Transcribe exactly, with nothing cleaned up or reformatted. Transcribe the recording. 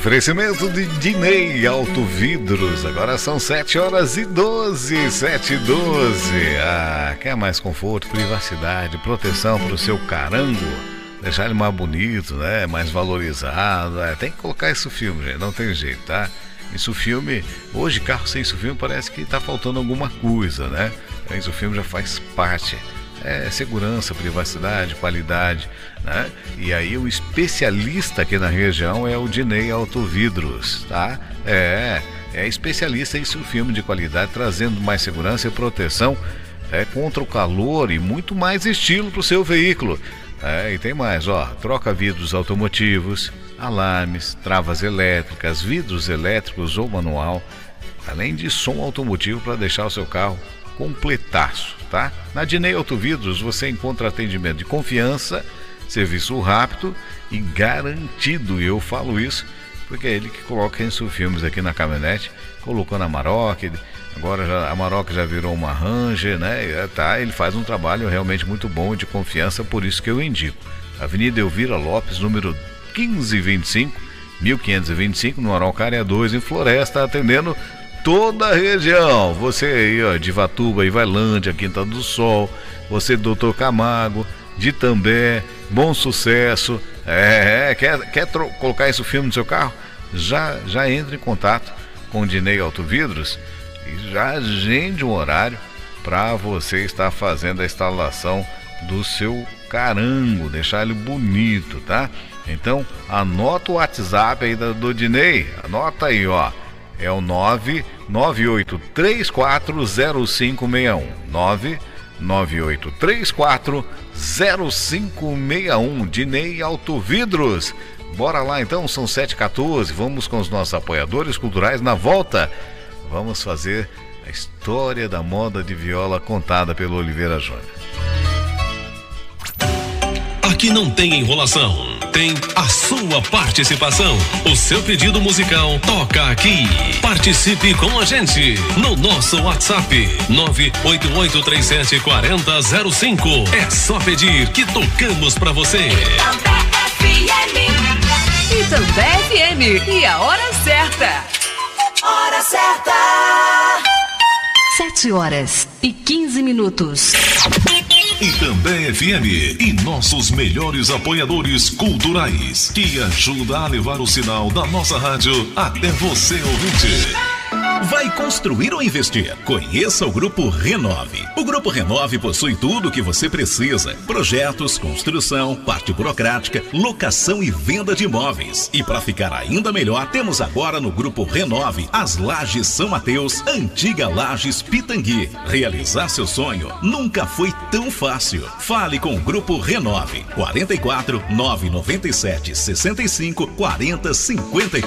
Oferecimento de Dinei Autovidros. Agora são sete horas e doze, sete e doze. Ah, quer mais conforto, privacidade, proteção para o seu carango? Deixar ele mais bonito, né? Mais valorizado. É, tem que colocar isso no filme, gente. Não tem jeito, tá? Isso filme, hoje carro sem isso filme parece que tá faltando alguma coisa, né? Isso filme já faz parte. É segurança, privacidade, qualidade, né? E aí o especialista aqui na região é o Dinei Autovidros, tá? É, é especialista em isso filme de qualidade, trazendo mais segurança e proteção é, contra o calor e muito mais estilo para o seu veículo. É, e tem mais, ó, troca vidros automotivos, alarmes, travas elétricas, vidros elétricos ou manual, além de som automotivo para deixar o seu carro completaço, tá? Na Dinei Autovidros você encontra atendimento de confiança, serviço rápido e garantido. E eu falo isso porque é ele que coloca Enzo Filmes aqui na caminhonete, colocou na Maroc, agora já, a Maroc já virou uma Ranger, né? Tá, ele faz um trabalho realmente muito bom e de confiança, por isso que eu indico. Avenida Elvira Lopes, número quinze vinte e cinco, mil quinhentos e vinte e cinco, no Araucária dois, em Floresta, atendendo toda a região. Você aí, ó, de Ivatuba, Ivailândia, Quinta do Sol, você doutor Camargo, de També, Bom Sucesso, é, é quer, quer tro- colocar esse filme no seu carro? Já, já entre em contato com o Dinei Autovidros e já agende um horário para você estar fazendo a instalação do seu carango, deixar ele bonito, tá? Então, anota o WhatsApp aí do, do Dinei, anota aí, ó. É o nove nove oito três quatro zero cinco seis um. nove nove oito três quatro zero cinco seis um. Dinei Autovidros. Bora lá então, são sete e quatorze. Vamos com os nossos apoiadores culturais. Na volta, vamos fazer a história da moda de viola contada pelo Oliveira Júnior. Aqui não tem enrolação, tem a sua participação. O seu pedido musical toca aqui. Participe com a gente no nosso WhatsApp nove oito oito três sete quatro zero zero cinco. É só pedir que tocamos pra você. Itambé F M. E a hora certa. Hora certa. Sete horas e quinze minutos. Itambé F M e nossos melhores apoiadores culturais, que ajuda a levar o sinal da nossa rádio até você, ouvinte. Vai construir ou investir? Conheça o Grupo Renove. O Grupo Renove possui tudo o que você precisa: projetos, construção, parte burocrática, locação e venda de imóveis. E para ficar ainda melhor, temos agora no Grupo Renove as Lajes São Mateus, antiga Lajes Pitangui. Realizar seu sonho nunca foi tão fácil. Fale com o Grupo Renove. quarenta e quatro, nove noventa e sete, sessenta e cinco, quarenta, cinquenta e quatro.